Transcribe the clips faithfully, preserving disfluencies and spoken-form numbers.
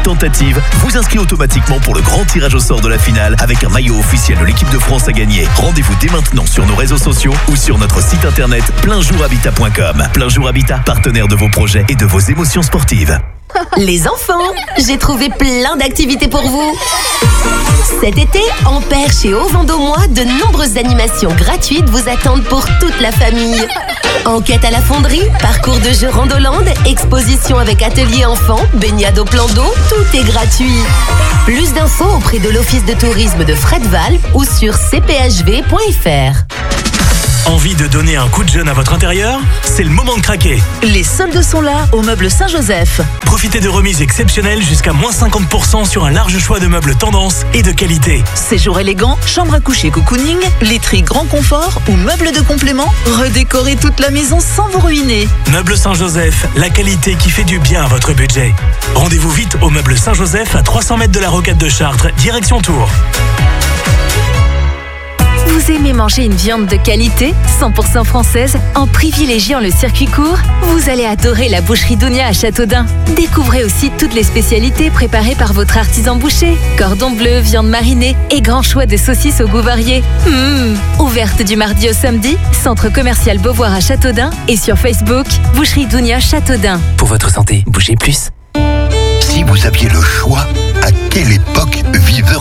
Tentative vous inscrit automatiquement pour le grand tirage au sort de la finale avec un maillot officiel de l'équipe de France à gagner. Rendez-vous dès maintenant sur nos réseaux sociaux ou sur notre site internet plein jour habitat point com. Plein Jour Habitat, partenaire de vos projets et de vos émotions sportives. Les enfants, j'ai trouvé plein d'activités pour vous. Cet été, en Perche et au Vendômois, de nombreuses animations gratuites vous attendent pour toute la famille. Enquête à la fonderie, parcours de jeux Randolande, exposition avec atelier enfants, baignade au plan d'eau, tout est gratuit. Plus d'infos auprès de l'Office de tourisme de Fredval ou sur c p h v point f r. Envie de donner un coup de jeune à votre intérieur ? C'est le moment de craquer. Les soldes sont là au Meubles Saint-Joseph. Profitez de remises exceptionnelles jusqu'à moins cinquante pour cent sur un large choix de meubles tendance et de qualité. Séjour élégant, chambre à coucher cocooning, literie grand confort ou meubles de complément, redécorez toute la maison sans vous ruiner. Meubles Saint-Joseph, la qualité qui fait du bien à votre budget. Rendez-vous vite au Meubles Saint-Joseph à trois cents mètres de la Rocade de Chartres, direction Tours. Vous aimez manger une viande de qualité, cent pour cent française, en privilégiant le circuit court ? Vous allez adorer la boucherie Dounia à Châteaudun. Découvrez aussi toutes les spécialités préparées par votre artisan boucher. Cordon bleu, viande marinée et grand choix de saucisses au goût varié. Mmh. Ouverte du mardi au samedi, centre commercial Beauvoir à Châteaudun et sur Facebook, boucherie Dounia Châteaudun. Pour votre santé, bougez plus. Si vous aviez le choix, à quelle époque viveriez-vous ?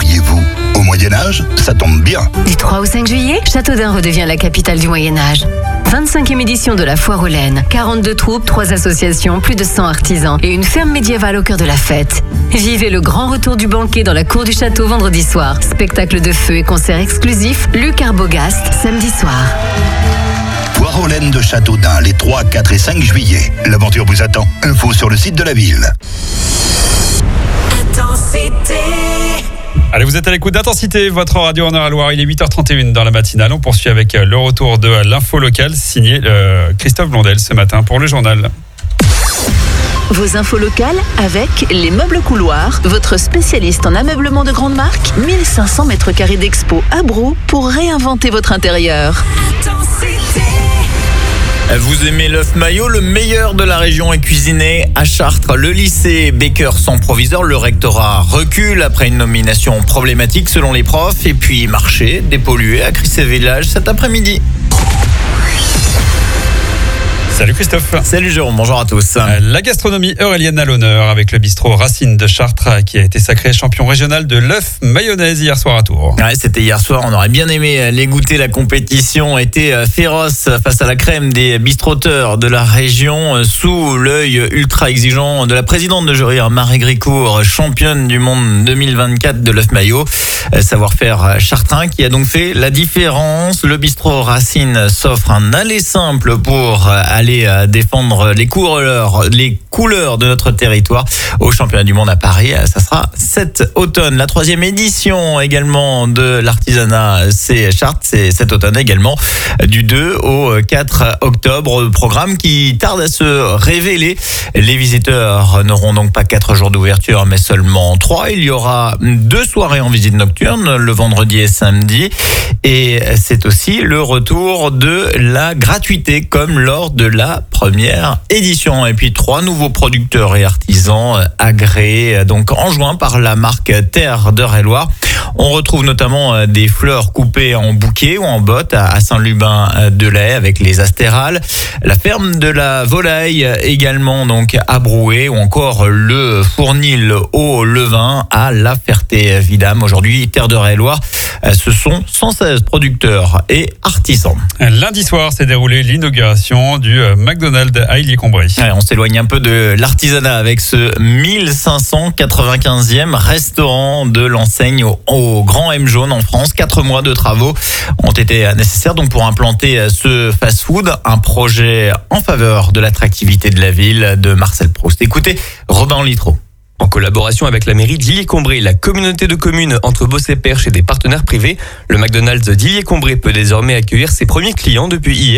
Au Moyen-Âge, ça tombe bien. Du trois au cinq juillet, Châteaudun redevient la capitale du Moyen-Âge. vingt-cinquième édition de la Foire aux Laines. quarante-deux troupes, trois associations, plus de cent artisans et une ferme médiévale au cœur de la fête. Vivez le grand retour du banquet dans la cour du château vendredi soir. Spectacle de feu et concert exclusif, Luc Arbogast, samedi soir. Foire aux Laines de Châteaudun, les trois, quatre et cinq juillet. L'aventure vous attend. Info sur le site de la ville. Allez, vous êtes à l'écoute d'Intensité, votre radio en Eure-et-Loire. Il est huit heures trente et une dans la matinale. On poursuit avec le retour de l'info locale, signé euh, Christophe Blondel ce matin pour le journal. Vos infos locales avec Les Meubles Couloirs, votre spécialiste en ameublement de grande marque. mille cinq cents mètres carrés d'expo à Brou pour réinventer votre intérieur. Vous aimez l'œuf maillot, le meilleur de la région est cuisiné à Chartres. Le lycée Baker sans proviseur, le rectorat recule après une nomination problématique selon les profs. Et puis marché dépollué à Crissey-Village cet après-midi. Salut Christophe. Salut Jérôme, bonjour à tous. La gastronomie eurélienne à l'honneur avec le bistrot Racine de Chartres qui a été sacré champion régional de l'œuf mayonnaise hier soir à Tours. Ouais, c'était hier soir, on aurait bien aimé les goûter. La compétition était féroce face à la crème des bistroteurs de la région sous l'œil ultra exigeant de la présidente de jury Marie Gricourt, championne du monde deux mille vingt-quatre de l'œuf maillot. Savoir-faire chartrain qui a donc fait la différence. Le bistrot Racine s'offre un aller simple pour aller défendre les couleurs, les couleurs de notre territoire au championnat du monde à Paris. Ça sera cet automne. La troisième édition également de l'artisanat, c'est Chartres, c'est cet automne également du deux au quatre octobre. Programme qui tarde à se révéler. Les visiteurs n'auront donc pas quatre jours d'ouverture, mais seulement trois. Il y aura deux soirées en visite nocturne, le vendredi et samedi. Et c'est aussi le retour de la gratuité, comme lors de la première édition. Et puis trois nouveaux producteurs et artisans agréés, donc enjoints par la marque Terre d'Eure-et-Loire. On retrouve notamment des fleurs coupées en bouquet ou en bottes à Saint-Lubin-de-Laye avec les astérales. La ferme de la volaille également donc à Brouet, ou encore le fournil au levain à La Ferté-Vidame. Aujourd'hui, Terre d'Eure-et-Loire, ce sont cent seize producteurs et artisans. Lundi soir s'est déroulée l'inauguration du McDonald's à Illier-Combray. Ouais, on s'éloigne un peu de l'artisanat avec ce mille cinq cent quatre-vingt-quinzième restaurant de l'enseigne au, au Grand M jaune en France. Quatre mois de travaux ont été nécessaires donc pour implanter ce fast-food, un projet en faveur de l'attractivité de la ville de Marcel Proust. Écoutez Robin Littrot. En collaboration avec la mairie d'Illier-Combray, la communauté de communes entre Beauce et Perche et des partenaires privés, le McDonald's d'Illier-Combray peut désormais accueillir ses premiers clients depuis hier.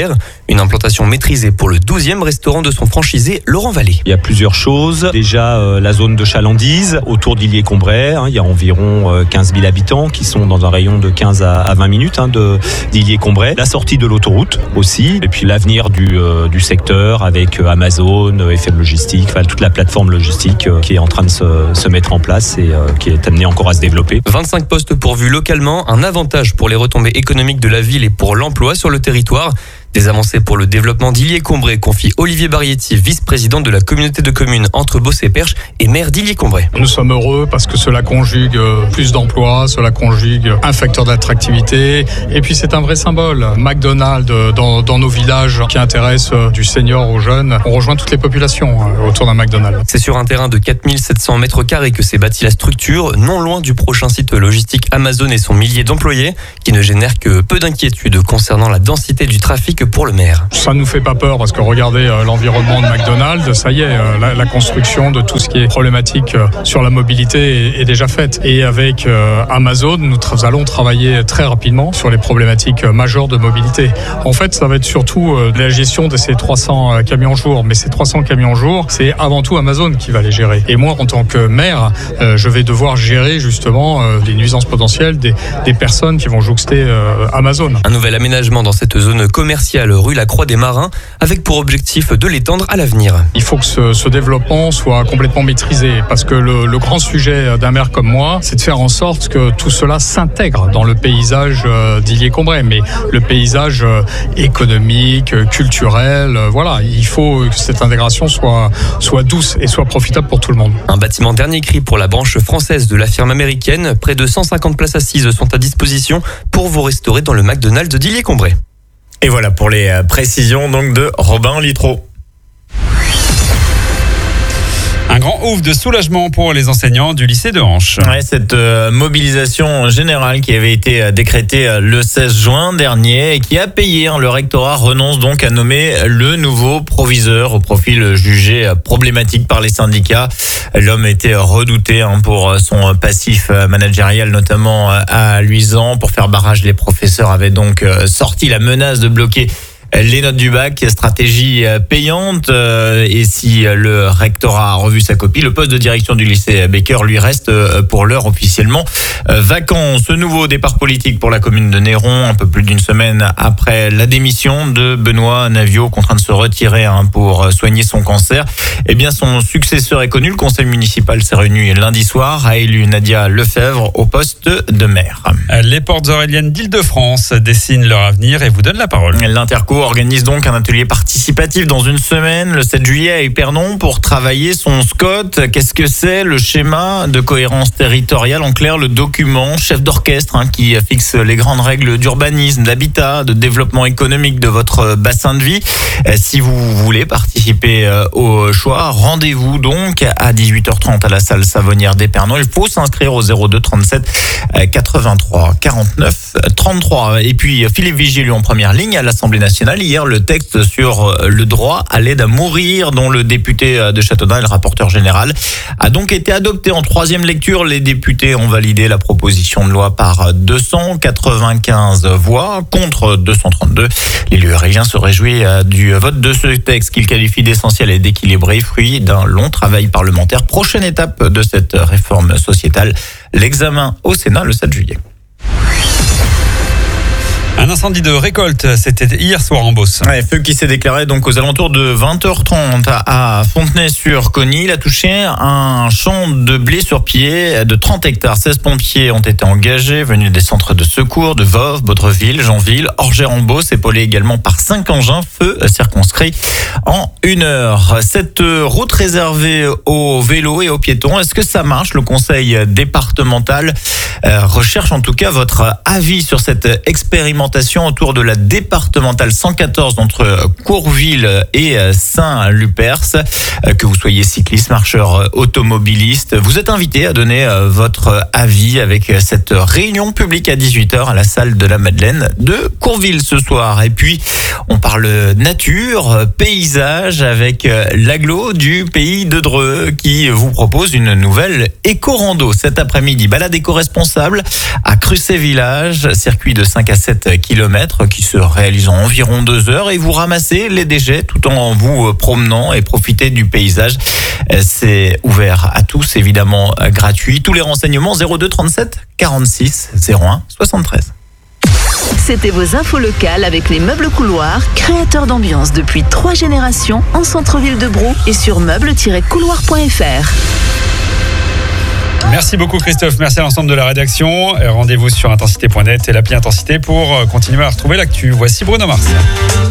Une implantation maîtrisée pour le douzième restaurant de son franchisé Laurent Vallée. Il y a plusieurs choses. Déjà, euh, la zone de chalandise autour d'Illier-Combray. Hein, il y a environ euh, quinze mille habitants qui sont dans un rayon de quinze à vingt minutes hein, de, d'Illier-Combray. La sortie de l'autoroute aussi. Et puis l'avenir du, euh, du secteur avec euh, Amazon, euh, F M Logistique, enfin, toute la plateforme logistique euh, qui est en train de se, se mettre en place et euh, qui est amenée encore à se développer. vingt-cinq postes pourvus localement, un avantage pour les retombées économiques de la ville et pour l'emploi sur le territoire. Des avancées pour le développement d'Illier-Combray, confie Olivier Barietti, vice-président de la communauté de communes entre Beauce et Perche et maire d'Illier-Combray. Nous sommes heureux parce que cela conjugue plus d'emplois, cela conjugue un facteur d'attractivité et puis c'est un vrai symbole. McDonald's dans, dans nos villages qui intéresse du senior aux jeunes, on rejoint toutes les populations autour d'un McDonald's. C'est sur un terrain de quatre mille sept cents mètres carrés que s'est bâtie la structure, non loin du prochain site logistique Amazon et son millier d'employés, qui ne génèrent que peu d'inquiétudes concernant la densité du trafic pour le maire. Ça ne nous fait pas peur parce que regardez euh, l'environnement de McDonald's, ça y est, euh, la, la construction de tout ce qui est problématique euh, sur la mobilité est, est déjà faite. Et avec euh, Amazon, nous tra- allons travailler très rapidement sur les problématiques euh, majeures de mobilité. En fait, ça va être surtout euh, la gestion de ces trois cents euh, camions jour. Mais ces trois cents camions jour, c'est avant tout Amazon qui va les gérer. Et moi, en tant que maire, euh, je vais devoir gérer justement euh, les nuisances potentielles des, des personnes qui vont jouxter euh, Amazon. Un nouvel aménagement dans cette zone commerciale rue La Croix des Marins, avec pour objectif de l'étendre à l'avenir. Il faut que ce, ce développement soit complètement maîtrisé, parce que le, le grand sujet d'un maire comme moi, c'est de faire en sorte que tout cela s'intègre dans le paysage d'Illier-Combray, mais le paysage économique, culturel, voilà, il faut que cette intégration soit, soit douce et soit profitable pour tout le monde. Un bâtiment dernier cri pour la branche française de la firme américaine, près de cent cinquante places assises sont à disposition pour vous restaurer dans le McDonald's d'Illier-Combray. Et voilà pour les précisions donc de Robin Littrot. Un grand ouf de soulagement pour les enseignants du lycée de Hanche. Ouais, cette euh, mobilisation générale qui avait été euh, décrétée euh, le seize juin dernier et qui a payé. Hein, le rectorat renonce donc à nommer le nouveau proviseur au profil jugé euh, problématique par les syndicats. L'homme était redouté hein, pour son passif managérial, notamment euh, à Luisan. Pour faire barrage, les professeurs avaient donc euh, sorti la menace de bloquer les notes du bac, stratégie payante. Et si le rectorat a revu sa copie, le poste de direction du lycée Becker lui reste pour l'heure officiellement vacant. Ce nouveau départ politique pour la commune de Néron, un peu plus d'une semaine après la démission de Benoît Naviot, contraint de se retirer hein, pour soigner son cancer. Eh bien, son successeur est connu. Le conseil municipal s'est réuni lundi soir, a élu Nadia Lefebvre au poste de maire. Les portes auréliennes d'Île-de-France dessinent leur avenir et vous donnent la parole. L'Interco organise donc un atelier participatif dans une semaine, le sept juillet à Épernon, pour travailler son S C O T. Qu'est-ce que c'est? Le schéma de cohérence territoriale, en clair, le document chef d'orchestre hein, qui fixe les grandes règles d'urbanisme, d'habitat, de développement économique de votre bassin de vie. Si vous voulez participer au choix, rendez-vous donc à dix-huit heures trente à la salle Savonnière d'Épernon. Il faut s'inscrire au zéro deux trente-sept quatre-vingt-trois quarante-neuf trente-trois. Et puis Philippe Vigier, lui, en première ligne à l'Assemblée nationale. Hier, le texte sur le droit à l'aide à mourir, dont le député de Châteaudun et le rapporteur général, a donc été adopté en troisième lecture. Les députés ont validé la proposition de loi par deux cent quatre-vingt-quinze voix contre deux cent trente-deux. L'élu aurélien se réjouit du vote de ce texte qu'il qualifie d'essentiel et d'équilibré, fruit d'un long travail parlementaire. Prochaine étape de cette réforme sociétale, l'examen au Sénat le sept juillet. Un incendie de récolte, c'était hier soir en Beauce. Ouais, feu qui s'est déclaré donc aux alentours de vingt heures trente à Fontenay-sur-Cogny. Il a touché un champ de blé sur pied de trente hectares. seize pompiers ont été engagés, venus des centres de secours de Voves, Baudreville, Janville, Orgère-en-Beauce, épaulés également par cinq engins, feu circonscrit en une heure. Cette route réservée aux vélos et aux piétons, est-ce que ça marche? Le conseil départemental euh, recherche en tout cas votre avis sur cette expérimentation autour de la départementale cent quatorze entre Courville et Saint-Lupers. Que vous soyez cycliste, marcheur, automobiliste, vous êtes invité à donner votre avis avec cette réunion publique à dix-huit heures à la salle de la Madeleine de Courville ce soir. Et puis, on parle nature, paysage avec l'agglo du pays de Dreux qui vous propose une nouvelle éco-rando cet après-midi. Balade éco-responsable éco-responsable à Crucé-Village, circuit de cinq à sept kilomètres qui se réalise en environ deux heures et vous ramassez les déchets tout en vous promenant et profitez du paysage. C'est ouvert à tous, évidemment gratuit. Tous les renseignements zéro deux trente-sept quarante-six zéro un soixante-treize. C'était vos infos locales avec les meubles couloirs, créateurs d'ambiance depuis trois générations en centre-ville de Brou et sur meubles tiret couloir point f r. Merci beaucoup Christophe, merci à l'ensemble de la rédaction. Rendez-vous sur intensité point net et l'appli Intensité pour continuer à retrouver l'actu. Voici Bruno Mars.